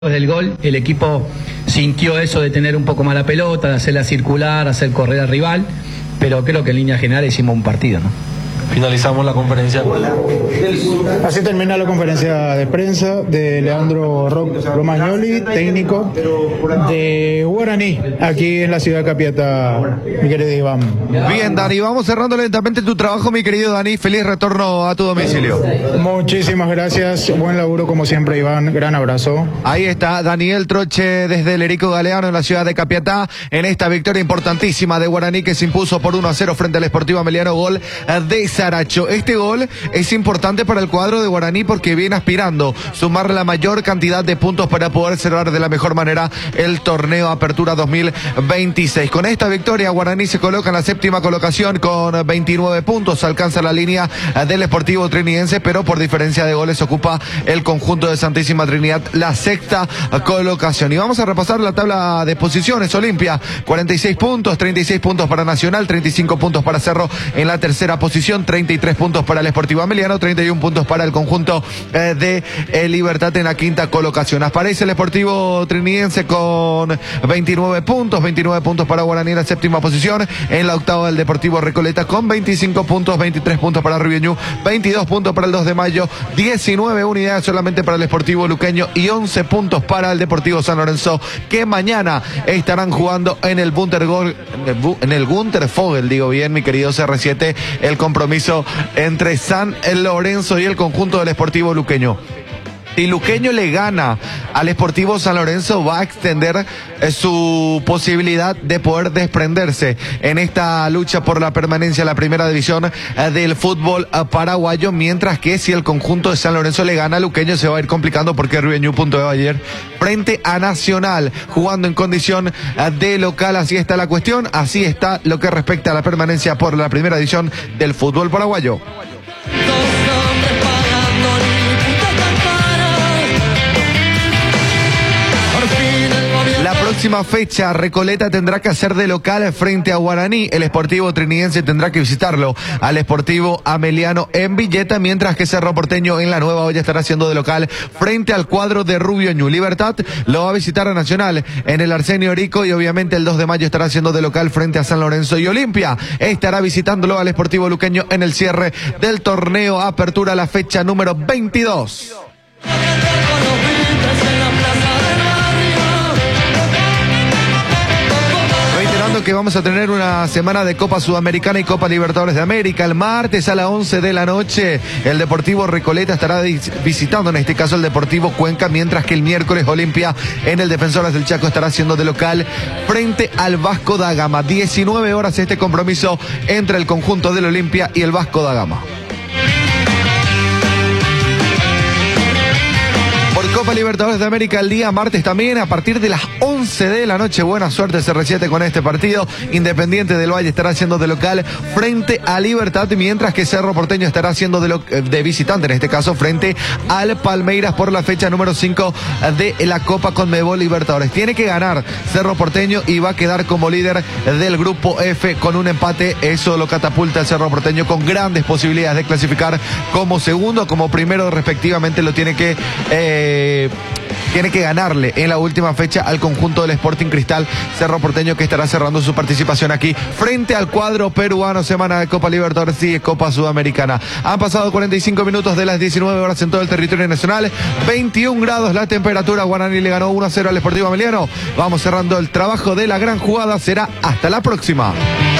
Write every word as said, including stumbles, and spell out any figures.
Después del gol, el equipo sintió eso de tener un poco más la pelota, de hacerla circular, hacer correr al rival, pero creo que en línea general hicimos un partido, ¿no? Finalizamos la conferencia. Así termina la conferencia de prensa de Leandro Romagnoli, técnico de Guaraní, aquí en la ciudad de Capiatá, mi querido Iván. Bien, Dani, vamos cerrando lentamente tu trabajo, mi querido Dani. Feliz retorno a tu domicilio. Muchísimas gracias, buen laburo como siempre, Iván, gran abrazo. Ahí está Daniel Troche desde el Erico Galeano en la ciudad de Capiatá, en esta victoria importantísima de Guaraní que se impuso por uno a cero frente al Sportivo Ameliano, gol de Saracho. Este gol es importante para el cuadro de Guaraní porque viene aspirando sumar la mayor cantidad de puntos para poder cerrar de la mejor manera el torneo Apertura dos mil veintiséis. Con esta victoria Guaraní se coloca en la séptima colocación con veintinueve puntos, alcanza la línea del Sportivo Trinidense, pero por diferencia de goles ocupa el conjunto de Santísima Trinidad la sexta colocación. Y vamos a repasar la tabla de posiciones. Olimpia, cuarenta y seis puntos, treinta y seis puntos para Nacional, treinta y cinco puntos para Cerro en la tercera posición, treinta y tres puntos para el Sportivo Ameliano, treinta y uno puntos para el conjunto eh, de eh, Libertad en la quinta colocación. Aparece el Sportivo Trinidense con veintinueve puntos, veintinueve puntos para Guaraní en la séptima posición, en la octava el Deportivo Recoleta con veinticinco puntos, veintitrés puntos para Ribeñú, veintidós puntos para el dos de mayo, diecinueve unidades solamente para el Sportivo Luqueño y once puntos para el Deportivo San Lorenzo, que mañana estarán jugando en el Buntergol, en el Gunter Fogel, digo bien, mi querido C R siete, el compromiso entre San Lorenzo y el conjunto del Sportivo Luqueño. Si Luqueño le gana al Sportivo San Lorenzo, va a extender eh, su posibilidad de poder desprenderse en esta lucha por la permanencia en la primera división eh, del fútbol eh, paraguayo, mientras que si el conjunto de San Lorenzo le gana a Luqueño se va a ir complicando porque Ribeñú puntuó ayer frente a Nacional, jugando en condición eh, de local. Así está la cuestión, así está lo que respecta a la permanencia por la primera división del fútbol paraguayo. La próxima fecha, Recoleta tendrá que hacer de local frente a Guaraní. El Sportivo Trinidense tendrá que visitarlo al Sportivo Ameliano en Villeta, mientras que Cerro Porteño en la Nueva Olla estará haciendo de local frente al cuadro de Ribeñú. Libertad lo va a visitar a Nacional en el Arsenio Rico y obviamente el dos de mayo estará haciendo de local frente a San Lorenzo, y Olimpia estará visitándolo al Sportivo Luqueño en el cierre del torneo Apertura, la fecha número veintidós. Que vamos a tener una semana de Copa Sudamericana y Copa Libertadores de América. El martes a las once de la noche el Deportivo Recoleta estará visitando, en este caso, el Deportivo Cuenca, mientras que el miércoles Olimpia en el Defensores del Chaco estará haciendo de local frente al Vasco da Gama. diecinueve horas este compromiso entre el conjunto del Olimpia y el Vasco da Gama. Copa Libertadores de América el día martes también a partir de las once de la noche. Buena suerte C R siete con este partido. Independiente del Valle estará haciendo de local frente a Libertad, mientras que Cerro Porteño estará haciendo de, lo, de visitante, en este caso frente al Palmeiras por la fecha número cinco de la Copa Conmebol Libertadores. Tiene que ganar Cerro Porteño y va a quedar como líder del grupo F con un empate. Eso lo catapulta al Cerro Porteño con grandes posibilidades de clasificar como segundo, como primero respectivamente. Lo tiene que eh, tiene que ganarle en la última fecha al conjunto del Sporting Cristal. Cerro Porteño que estará cerrando su participación aquí frente al cuadro peruano. Semana de Copa Libertadores y Copa Sudamericana. Han pasado cuarenta y cinco minutos de las diecinueve horas en todo el territorio nacional. veintiún grados la temperatura. Guaraní le ganó uno a cero al Sportivo Ameliano. Vamos cerrando el trabajo de la gran jugada. Será hasta la próxima.